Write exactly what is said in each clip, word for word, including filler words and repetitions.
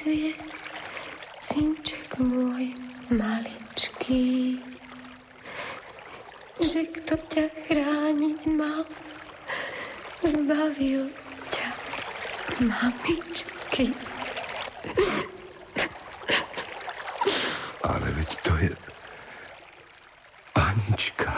vie, synček môj maličký, že kto ťa chrániť mal, zbavil ťa mamičky. Ale veď to je Anička.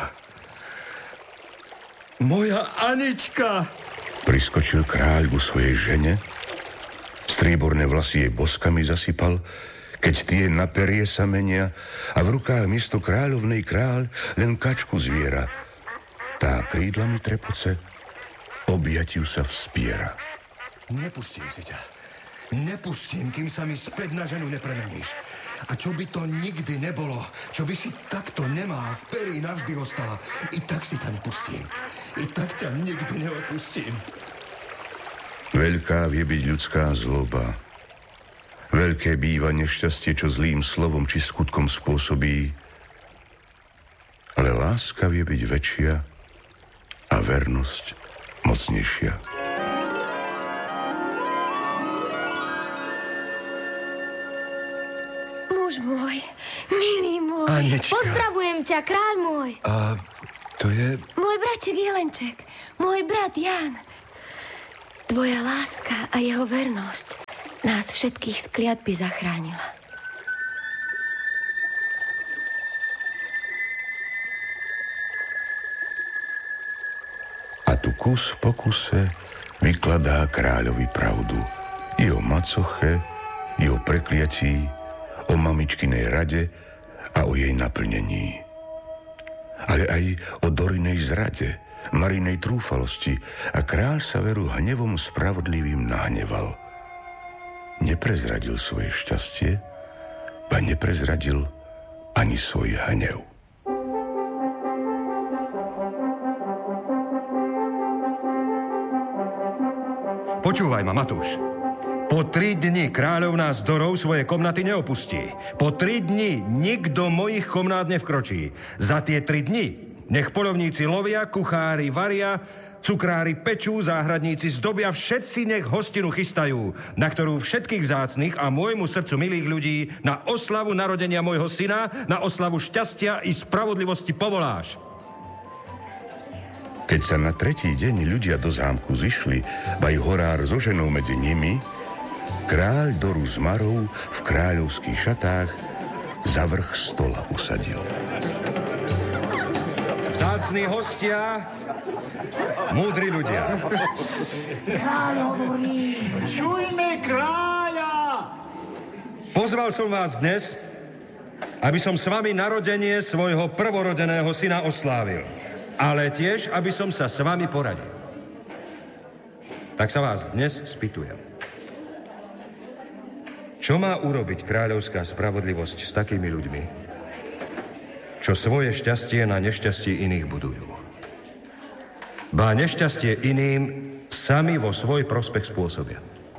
Moja Anička! Priskočil kráľ ku svojej žene, strieborné vlasy jej boskami zasypal, keď tie na perie sa menia a v rukách miesto kráľovnej kráľ len kačku zviera. Tá krídlami trepoce, objatiu sa vspiera. Nepustím si ťa. Nepustím, kým sa mi späť na ženu nepremeníš. A čo by to nikdy nebolo, čo by si takto nemá v perí navždy ostala, i tak si ťa nepustím. I tak ťa nikdy neopustím. Veľká vie byť ľudská zloba. Veľké býva nešťastie, čo zlým slovom či skutkom spôsobí. Ale láska vie byť väčšia a vernosť mocnejšia. Muž môj, milý môj, Anička. Pozdravujem ťa, kráľ môj. A to je... Môj braček Jelenček, môj brat Ján. Tvoja láska a jeho vernosť nás všetkých z kliatby zachránila. A tu kus po kuse vykladá kráľovi pravdu. I o macoche, i o prekliatí, o mamičkinej rade a o jej naplnení. Ale aj o Dorinej zrade, Marinej trúfalosti a kráľ sa veru hnevom spravodlivým nahneval. Neprezradil svoje šťastie, ba neprezradil ani svoj hnev. Počúvaj ma, Matúš. Po tri dni kráľovná z Dorou svoje komnaty neopustí. Po tri dni nikto mojich komnát nevkročí. Za tie tri dni nech poľovníci lovia, kuchári varia, cukrári pečú, záhradníci zdobia, všetci nech hostinu chystajú, na ktorú všetkých vzácnych a môjmu srdcu milých ľudí na oslavu narodenia môjho syna, na oslavu šťastia i spravodlivosti povoláš. Keď sa na tretí deň ľudia do zámku zišli, baj horár so ženou medzi nimi, kráľ Doru z Marou v kráľovských šatách za vrch stola usadil. Vzácni hostia, múdri ľudia. Kráľ hovorí, čujme kráľa! Pozval som vás dnes, aby som s vami narodenie svojho prvorodeného syna oslávil, ale tiež, aby som sa s vami poradil. Tak sa vás dnes spýtujem. Čo má urobiť kráľovská spravodlivosť s takými ľuďmi, čo svoje šťastie na nešťastie iných budujú? Ba nešťastie iným sami vo svoj prospech spôsobia.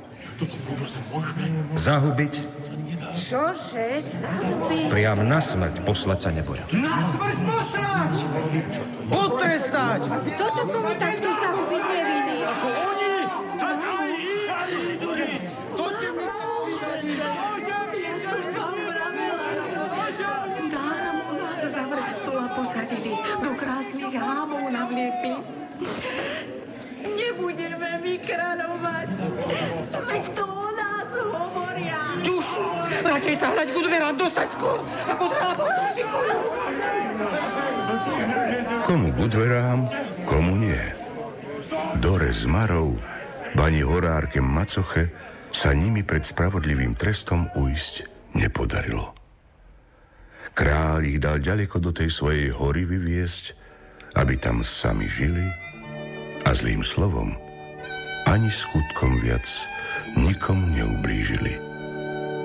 Zahubiť, Čože, zahubiť? priam na smrť poslať sa neboja. Na smrť poslať! Potrestať! Toto komu takto zahubiť nevinný? Ako oni, tak aj ich! To ti mi Ja som vám vravela. Dáramo nás za vrch stola posadili, do krásnych hámov navliekli. Nebudeme my kráľovať, veď to o nás hovoria. Čuš! Radšej sa hľať k dverám dostať skôr, ako drábo šikujú. Komu k dverám, komu nie. Dore z Marou, bani horárke macoche, sa nimi pred spravodlivým trestom ujsť nepodarilo. Kráľ ich dal ďaleko do tej svojej hory vyviesť, aby tam sami žili a zlým slovom ani skutkom viac nikomu neublížili.